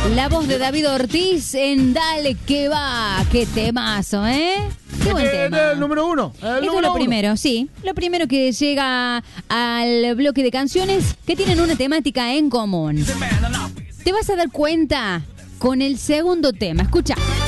La voz de David Ortiz en Dale que va. Qué temazo, ¿eh? Qué buen tema. El número uno. Esto es lo primero, sí. Lo primero que llega al bloque de canciones que tienen una temática en común. Te vas a dar cuenta con el segundo tema. Escucha.